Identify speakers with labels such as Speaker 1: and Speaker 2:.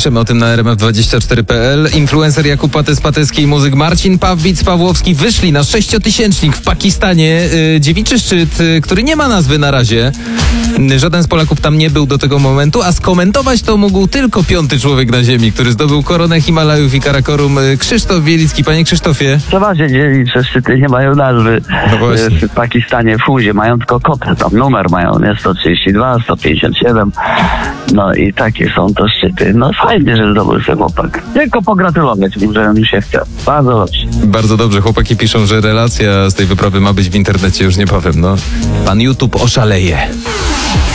Speaker 1: Piszemy o tym na rmf24.pl. Influencer Jakub Pates-Pateski i muzyk Marcin Pawbic-Pawłowski wyszli na 6-tysięcznik w Pakistanie. Dziewiczy szczyt, który nie ma nazwy na razie. Żaden z Polaków tam nie był do tego momentu, a skomentować to mógł tylko 5. człowiek na ziemi, który zdobył koronę Himalajów i Karakorum. Krzysztof Wielicki. Panie Krzysztofie.
Speaker 2: Trzeba się dzielić, że szczyty nie mają nazwy.
Speaker 1: No właśnie.
Speaker 2: W Pakistanie, w Fuzie mają tylko kod, tam numer mają, nie? 132, 157. No i takie są to szczyty. No fajnie, że zdobył się chłopak. Tylko pogratulować mu, że mi się chciał. Bardzo dobrze.
Speaker 1: Bardzo dobrze. Chłopaki piszą, że relacja z tej wyprawy ma być w internecie już niebawem. No, pan YouTube oszaleje.